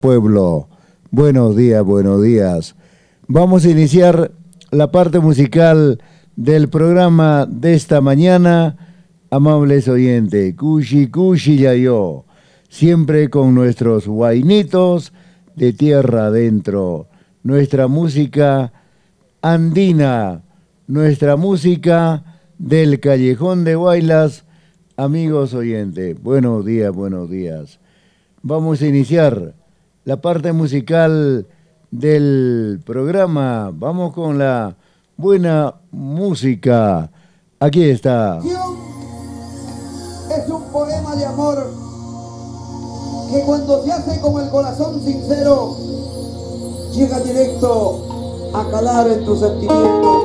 pueblo. Buenos días, buenos días. Vamos a iniciar la parte musical del programa de esta mañana, amables oyentes. Cushi, cushi ya yo. Siempre con nuestros guainitos de tierra adentro. Nuestra música andina, nuestra música del Callejón de Huaylas. Amigos oyentes, buenos días, buenos días. Vamos a iniciar la parte musical del programa. Vamos con la buena música. Aquí está. Es un poema de amor que cuando se hace con el corazón sincero llega directo a calar en tus sentimientos.